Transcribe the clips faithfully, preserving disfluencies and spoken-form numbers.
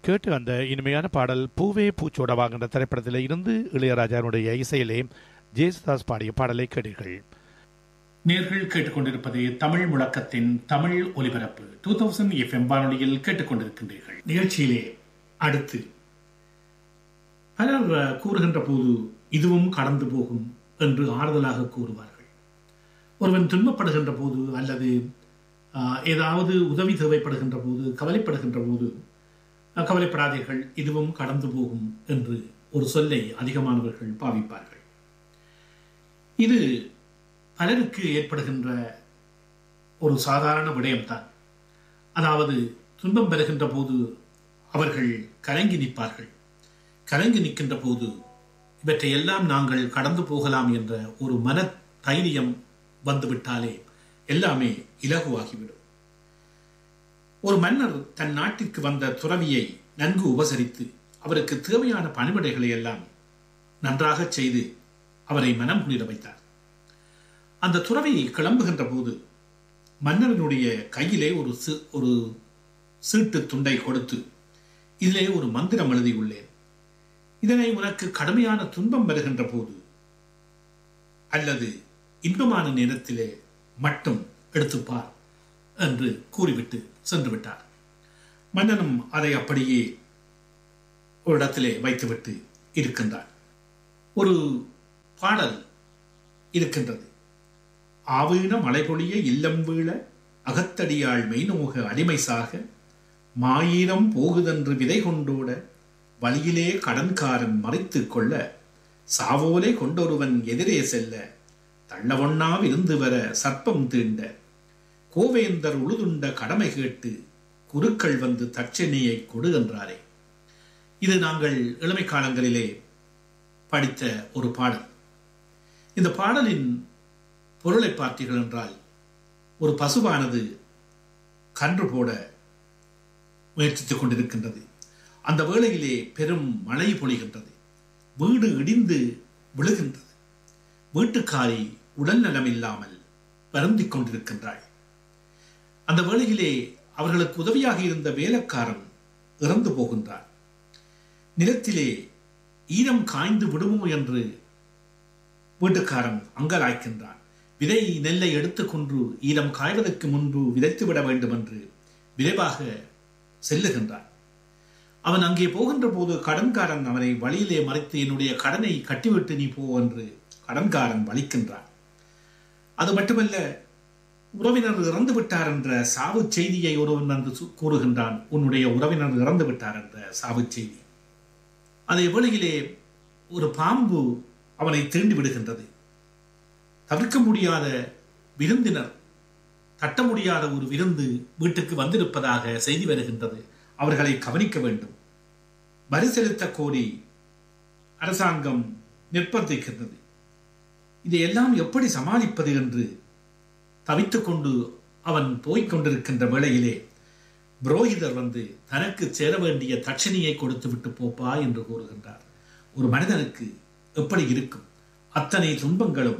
கேட்டு அந்த இனிமையான பாடல் பூவே பூச்சோடவாகின்ற திரைப்படத்தில் இருந்து இளையராஜாவுடைய இசையிலே ஜேசுதாஸ் பாடிய பாடலை கேட்டீர்கள். நேர்கள் கேட்டுக்கொண்டிருப்பது தமிழ் முழக்கத்தின் தமிழ் ஒலிபரப்பு டூ தௌசண்ட் எஃப்எம் வானொலியில் கேட்டுக்கொண்டிருக்கின்றீர்கள். நிகழ்ச்சியிலே அடுத்து பலர் கூறுகின்ற போது இதுவும் கடந்து போகும் என்று ஆறுதலாக கூறுவார்கள். ஒருவன் துன்பப்படுகின்ற போது அல்லது ஏதாவது உதவி தேவைப்படுகின்ற போது கவலைப்படுகின்ற போது கவலைப்படாதீர்கள், இதுவும் கடந்து போகும் என்று ஒரு சொல்லை அதிகமானவர்கள் பாவிப்பார்கள். இது பலருக்கு ஏற்படுகின்ற ஒரு சாதாரண விடயம்தான். அதாவது துன்பம் பெறுகின்ற போது அவர்கள் கலங்கி நிற்பார்கள். கலங்கி நிற்கின்ற போது இவற்றை எல்லாம் நாங்கள் கடந்து போகலாம் என்ற ஒரு மன தைரியம் வந்துவிட்டாலே எல்லாமே இலகுவாகிவிடும். ஒரு மன்னர் தன் நாட்டிற்கு வந்த துறவியை நன்கு உபசரித்து அவருக்கு தேவையான பணிவிடைகளை எல்லாம் நன்றாக செய்து அவரை மனம் குளிர வைத்தார். அந்த துறவி கிளம்புகின்ற போது மன்னரனுடைய கையிலே ஒரு ஒரு சீட்டு துண்டை கொடுத்து, இதிலே ஒரு மந்திரம் எழுதியுள்ளேன், இதனை உனக்கு கடுமையான துன்பம் வருகின்ற போது அல்லது இன்பமான நேரத்திலே மட்டும் எடுத்துப்பார் என்று கூறிவிட்டு சென்று விட்டார். மன்னனும் அதை அப்படியே ஒரு இடத்திலே வைத்துவிட்டு இருக்கின்றார். ஒரு பாடல் இருக்கின்றது. ஆவீன மலைபொழிய இல்லம் வீழ அகத்தடியாள் மெய்நோக அடிமை சாக மாயிரம் போகுதென்று விதை கொண்டோட வழியிலே கடன்காரன் மறைத்து கொள்ள சாவோலே கொண்டொருவன் எதிரே செல்ல தள்ளவொண்ணாம் இருந்து வர சர்ப்பம் தீண்ட கோவேந்தர் உழுதுண்ட கடமை கேட்டு குருக்கள் வந்து தட்சணையை கொடு என்றாரே. இது நாங்கள் இளமை காலங்களிலே படித்த ஒரு பாடல். இந்த பாடலின் பொருளை பார்த்தீர்கள் என்றால், ஒரு பசுவானது கன்று போட முயற்சித்துக் கொண்டிருக்கின்றது. அந்த வேளையிலே பெரும் மழை பொழிகின்றது. வீடு இடிந்து விழுகின்றது. வீட்டுக்காரி உடல் நலம் இல்லாமல் வருந்திக் கொண்டிருக்கின்றாள். அந்த வேளையிலே அவர்களுக்கு உதவியாக இருந்த வேலைக்காரன் இறந்து போகின்றார். நிலத்திலே ஈரம் காய்ந்து விடுமோ என்று வீட்டுக்காரன் அங்கலாய்க்கின்றான். விதை நெல்லை எடுத்துக்கொண்டு ஈரம் காய்வதற்கு முன்பு விதைத்து விட வேண்டும் என்று விரைவாக செல்லுகின்றான். அவன் அங்கே போகின்ற போது கடன்காரன் அவனை வழியிலே மறைத்து என்னுடைய கடனை கட்டிவிட்டு நீ போ என்று கடன்காரன் வலிக்கின்றான். அது மட்டுமல்ல, உறவினர் இறந்து விட்டார் என்ற சாவு செய்தியை ஒருவன் வந்து கூறுகின்றான். உன்னுடைய உறவினர் இறந்து விட்டார் என்ற சாவு செய்தி. அதே வேளையிலே ஒரு பாம்பு அவனை தீண்டி விடுகின்றது. தவிர்க்க முடியாத விருந்தினர், தட்ட முடியாத ஒரு விருந்து வீட்டுக்கு வந்திருப்பதாக செய்தி வருகின்றது. அவர்களை கவனிக்க வேண்டும். வரி செலுத்த கோரி அரசாங்கம் நிர்பந்திக்கின்றது. இதையெல்லாம் எப்படி சமாளிப்பது என்று தவித்துக் கொண்டு அவன் போய்கொண்டிருக்கின்ற வேளையிலே புரோகிதர் வந்து தனக்கு சேர வேண்டிய தட்சணையை கொடுத்து விட்டு போப்பா என்று கூறுகின்றார். ஒரு மனிதனுக்கு எப்படி இருக்கும்? அத்தனை துன்பங்களும்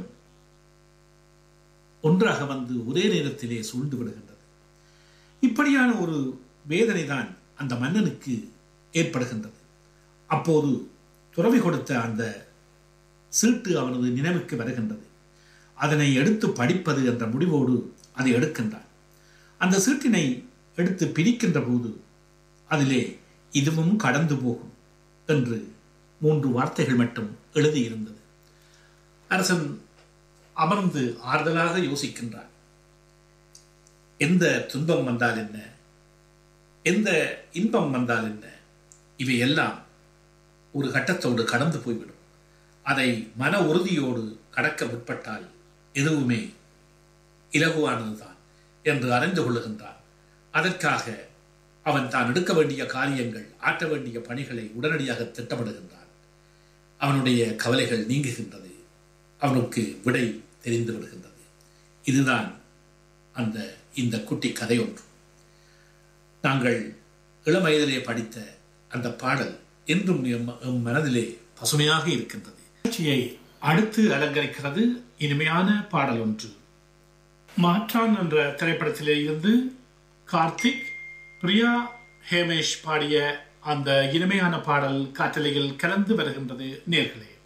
ஒன்றாக வந்து ஒரே நேரத்திலே சூழ்ந்து விடுகின்றது. இப்படியான ஒரு வேதனை தான் அந்த மன்னனுக்கு ஏற்படுகின்றது. அப்போது துறவி கொடுத்த அந்த சீட்டு அவனது நினைவுக்கு வருகின்றது. அதனை எடுத்து படிப்பது என்ற முடிவோடு அதை எடுக்கின்றான். அந்த சீட்டினை எடுத்து பிரிக்கின்ற போது அதிலே இதுவும் கடந்து போகும் என்று மூன்று வார்த்தைகள் மட்டும் எழுதியிருந்தது. அரசன் அமர்ந்து ஆறுதலாக யோசிக்கின்றான். எந்த துன்பம் வந்தால் என்ன, எந்த இன்பம் வந்தால் என்ன, இவையெல்லாம் ஒரு கட்டத்தோடு கடந்து போய்விடும். அதை மன உறுதியோடு கடக்க முற்பட்டால் எதுவுமே இலகுவானதுதான் என்று அறிந்து கொள்ளுகின்றான். அதற்காக அவன் தான் எடுக்க வேண்டிய காரியங்கள், ஆற்ற வேண்டிய பணிகளை உடனடியாக திட்டமிடுகின்றான். அவனுடைய கவலைகள் நீங்குகின்றது. அவனுக்கு விடை தெரிந்து விடுகின்றது. இதுதான் அந்த இந்த குட்டி கதை ஒன்று. நாங்கள் இளம் வயதிலே படித்த அந்த பாடல் என்றும் எம் மனதிலே பசுமையாக இருக்கின்றது. நிகழ்ச்சியை அடுத்து அலங்கரிக்கிறது இனிமையான பாடல் ஒன்று. மாற்றான் என்ற திரைப்படத்திலே இருந்து கார்த்திக், பிரியா ஹேமேஷ் பாடிய அந்த இனிமையான பாடல் காற்றலையில் கலந்து வருகின்றது நேர்களே.